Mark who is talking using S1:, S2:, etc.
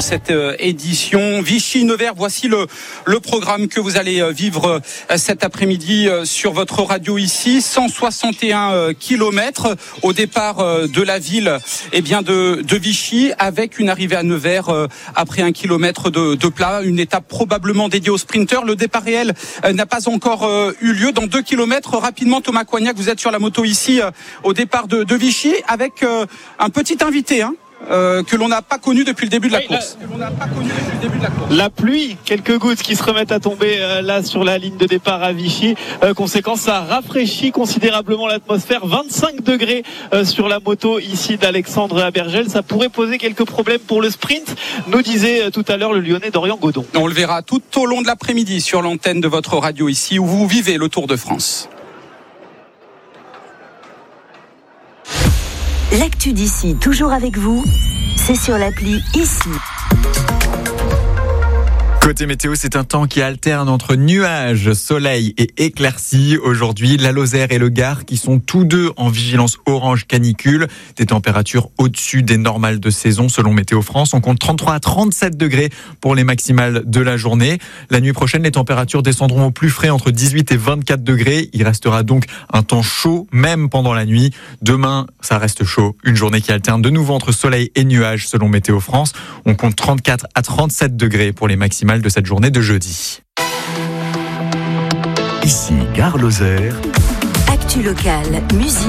S1: cette édition. Vichy-Nevers, voici le programme que vous allez vivre cet après-midi sur votre radio ici. 161 kilomètres au départ de la ville de Vichy, avec une arrivée à Nevers après 1 kilomètre de plat. Une étape probablement dédiée aux sprinteurs. Le départ réel n'a pas encore eu lieu. Dans 2 kilomètres, rapidement, Thomas Coignac, vous êtes sur la moto ici au départ de Vichy avec un petit invité que l'on n'a pas connu depuis le début de la course.
S2: La pluie, quelques gouttes qui se remettent à tomber là sur la ligne de départ à Vichy. Conséquence, ça rafraîchit considérablement l'atmosphère. 25 degrés sur la moto ici d'Alexandre Abergel. Ça pourrait poser quelques problèmes pour le sprint, nous disait tout à l'heure le Lyonnais Dorian Godon.
S1: On le verra tout au long de l'après-midi sur l'antenne de votre radio ici où vous vivez le Tour de France.
S3: L'actu d'ici, toujours avec vous, c'est sur l'appli ici.
S4: Côté météo, c'est un temps qui alterne entre nuages, soleil et éclaircies. Aujourd'hui, la Lozère et le Gard qui sont tous deux en vigilance orange canicule. Des températures au-dessus des normales de saison selon Météo France. On compte 33 à 37 degrés pour les maximales de la journée. La nuit prochaine, les températures descendront au plus frais entre 18 et 24 degrés. Il restera donc un temps chaud même pendant la nuit. Demain, ça reste chaud. Une journée qui alterne de nouveau entre soleil et nuages selon Météo France. On compte 34 à 37 degrés pour les maximales de cette journée de jeudi.
S3: Ici Gare Lozère. Actu locale, musique.